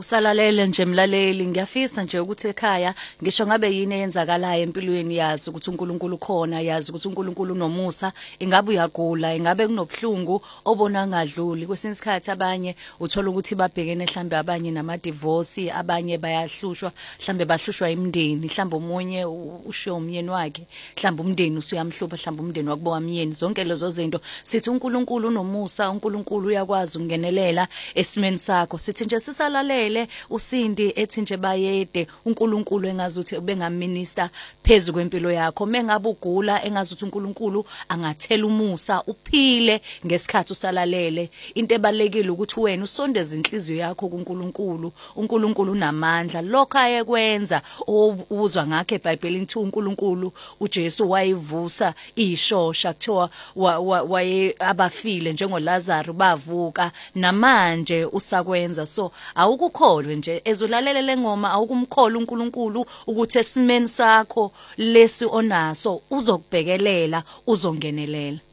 Usalalele nje mlaleli, ngiyafisa nje ukuthi ekhaya ngisho ngabe yini eyenzakalayo empilweni, yazi ukuthi uNkulunkulu khona, yazi ukuthi uNkulunkulu unomusa. Ingabe uyagula, ingabe kunobuhlungu obona ngadluli. Kwesinye isikhathi abanye uthola ukuthi babhekene mhlambe abanye nama divorce, abanye bayahlushwa, mhlambe bahlushwa imindeni, mhlambe umunye ushiya umyeni wakhe, mhlambe umndeni usuyamhlupha, mhlambe umndeni wakubo wamyeni. Zonke lezo zinto sithi uNkulunkulu unomusa, uNkulunkulu uyakwazi ukungenelela esimeni sakho. Sithi nje sisalalele uSindi ethi nje bayede uNkulunkulu engazuthi ubengaminister phezulu kwempilo yakho. Mengabe ugula engazuthi uNkulunkulu angathela umusa uphile ngesikhathi usalalele. Into ebalekile ukuthi wena usondeze inhliziyo yakho kuNkulunkulu. uNkulunkulu unamandla, lokho ayekwenza uzwa ngakho eBhayibhelini ukuthi uNkulunkulu uJesu wayivusa ishosha, kuthiwa waye abafile njengoLazarus bavuka, namanje usakwenza. So awukukholwe nje ezulalele lengoma, awukumkhola uNkulunkulu ukuthi esimeni sakho lesi onaso uzokubhekelela, uzongenelela.